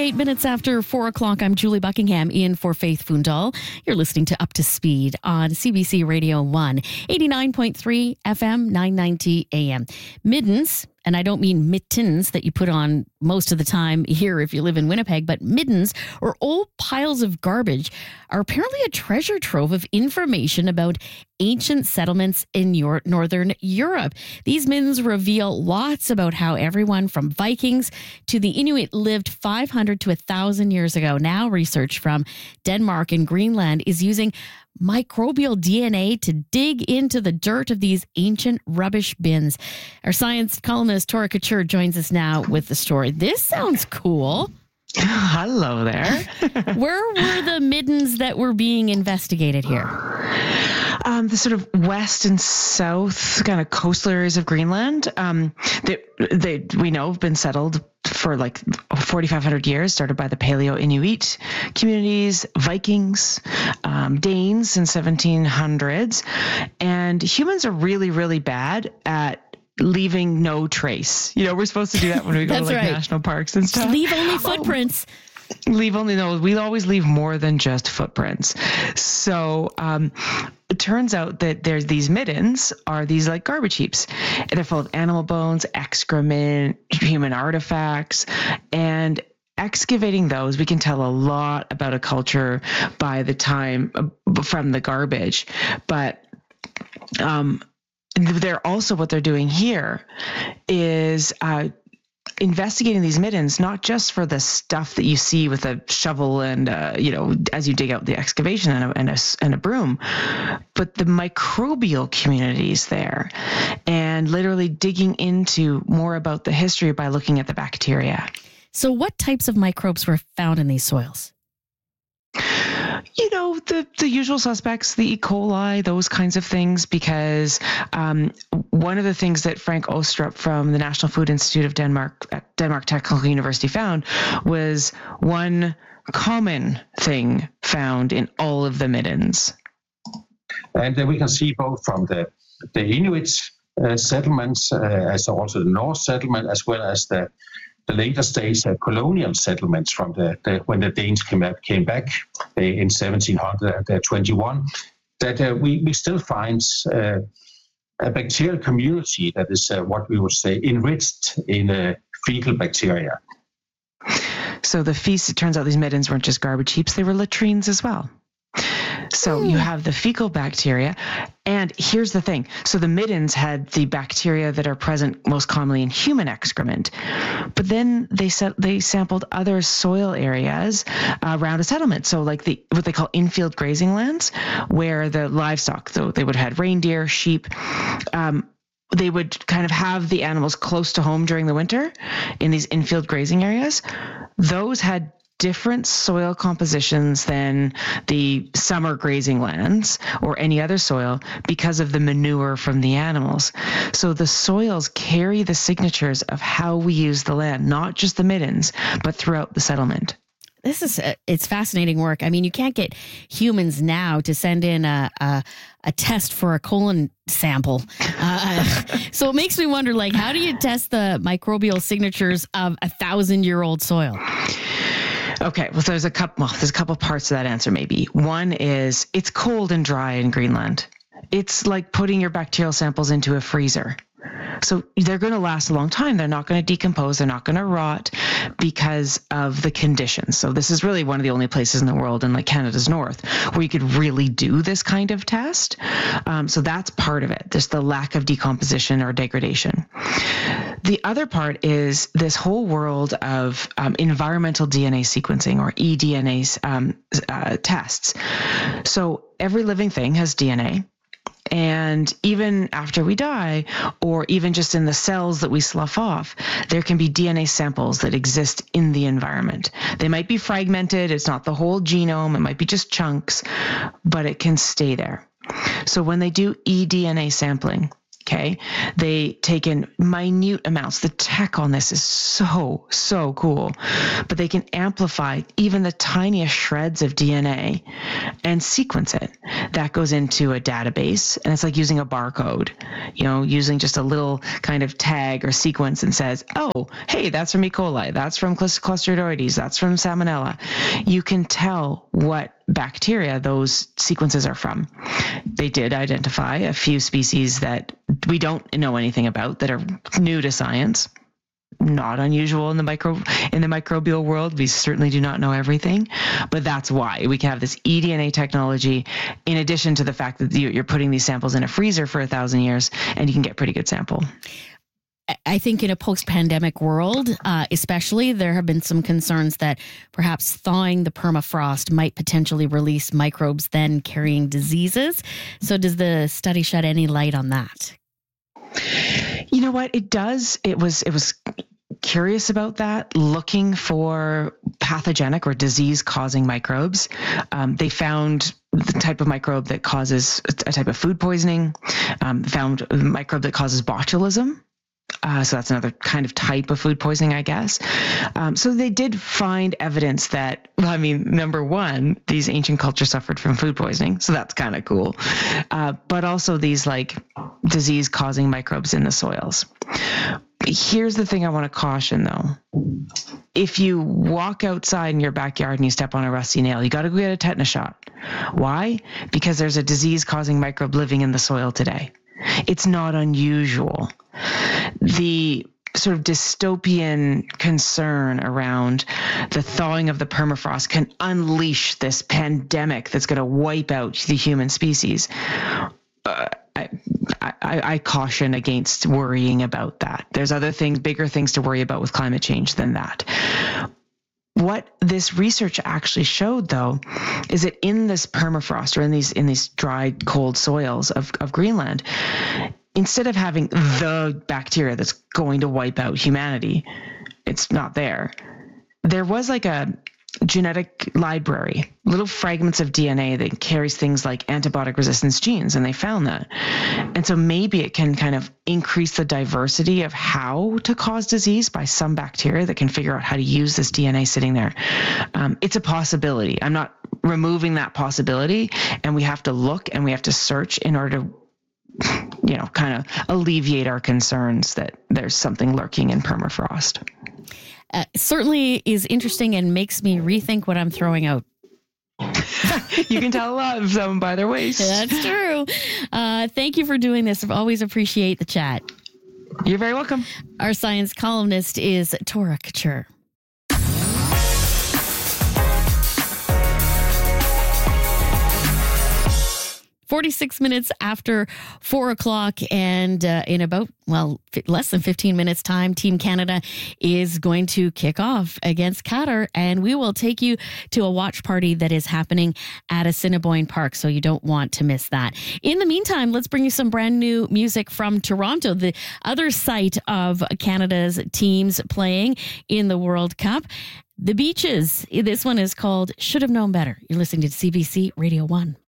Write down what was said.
38 minutes after 4 o'clock, I'm Julie Buckingham in for Faith Fundal. You're listening to Up to Speed on CBC Radio 1, 89.3 FM, 990 AM. Middens, and I don't mean mittens that you put on most of the time here if you live in Winnipeg, but middens, or old piles of garbage, are apparently a treasure trove of information about ancient settlements in Northern Europe. These middens reveal lots about how everyone from Vikings to the Inuit lived 500 to 1,000 years ago. Now research from Denmark and Greenland is using microbial DNA to dig into the dirt of these ancient rubbish bins. Our science columnist Tora Couture joins us now with the story. This sounds cool. Hello there. Where were the middens that were being investigated here? The sort of west and south kind of coastal areas of Greenland, we know have been settled for like 4,500 years, started by the Paleo-Inuit communities, Vikings, Danes in 1700s. And humans are really, really bad at leaving no trace. You know, we're supposed to do that when we go to like national parks and stuff. Leave only footprints. We always leave more than just footprints. So it turns out that there's these middens are these like garbage heaps. They're full of animal bones, excrement, human artifacts, and excavating those, we can tell a lot about a culture by the time from the garbage. But they're also, what they're doing here is investigating these middens, not just for the stuff that you see with a shovel and, as you dig out the excavation and a broom, but the microbial communities there, and literally digging into more about the history by looking at the bacteria. So what types of microbes were found in these soils? You know, the usual suspects, the E. coli, those kinds of things, because one of the things that Frank Ostrup from the National Food Institute of Denmark at Denmark Technical University found was one common thing found in all of the middens. And we can see both from the Inuit settlements, as also the Norse settlement, as well as the later stage colonial settlements from when the Danes came back in 1721, that we still find a bacterial community that is what we would say enriched in fecal bacteria. So the feast, it turns out these middens weren't just garbage heaps, they were latrines as well. So you have the fecal bacteria, and here's the thing. So the middens had the bacteria that are present most commonly in human excrement, but then they sampled other soil areas around a settlement. So like what they call infield grazing lands, where the livestock, so they would have had reindeer, sheep, they would kind of have the animals close to home during the winter in these infield grazing areas. Those had different soil compositions than the summer grazing lands or any other soil because of the manure from the animals. So the soils carry the signatures of how we use the land, not just the middens, but throughout the settlement. It's fascinating work. I mean, you can't get humans now to send in a test for a colon sample. So it makes me wonder, like, how do you test the microbial signatures of 1,000-year-old soil? Okay, well, there's a couple parts to that answer, maybe. One is it's cold and dry in Greenland. It's like putting your bacterial samples into a freezer. So they're going to last a long time. They're not going to decompose. They're not going to rot because of the conditions. So this is really one of the only places in the world, in like Canada's north, where you could really do this kind of test. So that's part of it. There's the lack of decomposition or degradation. The other part is this whole world of environmental DNA sequencing, or eDNA tests. So every living thing has DNA. And even after we die, or even just in the cells that we slough off, there can be DNA samples that exist in the environment. They might be fragmented. It's not the whole genome. It might be just chunks, but it can stay there. So when they do eDNA sampling, okay, they take in minute amounts. The tech on this is so cool, but they can amplify even the tiniest shreds of DNA and sequence it. That goes into a database, and it's like using a barcode, using just a little kind of tag or sequence, and says, oh, hey, that's from E. coli, that's from Clostridioides, that's from Salmonella. You can tell what bacteria those sequences are from. They did identify a few species that we don't know anything about, that are new to science. Not unusual in the microbial world. We certainly do not know everything, but that's why we can have this eDNA technology, in addition to the fact that you're putting these samples in a freezer for 1,000 years, and you can get a pretty good sample. I think in a post-pandemic world, especially, there have been some concerns that perhaps thawing the permafrost might potentially release microbes then carrying diseases. So does the study shed any light on that? You know what? It does. It was curious about that, looking for pathogenic or disease-causing microbes. They found the type of microbe that causes a type of food poisoning, found a microbe that causes botulism. So that's another kind of type of food poisoning, I guess. So they did find evidence that, number one, these ancient cultures suffered from food poisoning. So that's kind of cool. But also these like disease-causing microbes in the soils. Here's the thing I want to caution, though. If you walk outside in your backyard and you step on a rusty nail, you got to go get a tetanus shot. Why? Because there's a disease-causing microbe living in the soil today. It's not unusual. The sort of dystopian concern around the thawing of the permafrost can unleash this pandemic that's going to wipe out the human species. I caution against worrying about that. There's other things, bigger things to worry about with climate change than that. What this research actually showed, though, is that in this permafrost, or in these dried, cold soils of Greenland, instead of having the bacteria that's going to wipe out humanity, it's not there. There was like a genetic library, little fragments of DNA that carries things like antibiotic resistance genes, and they found that. And so maybe it can kind of increase the diversity of how to cause disease by some bacteria that can figure out how to use this DNA sitting there. It's a possibility. I'm not removing that possibility, and we have to look and we have to search in order to kind of alleviate our concerns that there's something lurking in permafrost. Certainly is interesting and makes me rethink what I'm throwing out. You can tell a lot of them by their waste. That's true. Thank you for doing this. I always appreciate the chat. You're very welcome. Our science columnist is Tora Couture. 46 minutes after 4 o'clock, and in about, less than 15 minutes time, Team Canada is going to kick off against Qatar, and we will take you to a watch party that is happening at Assiniboine Park, so you don't want to miss that. In the meantime, let's bring you some brand new music from Toronto, the other site of Canada's teams playing in the World Cup. The Beaches. This one is called Should Have Known Better. You're listening to CBC Radio 1.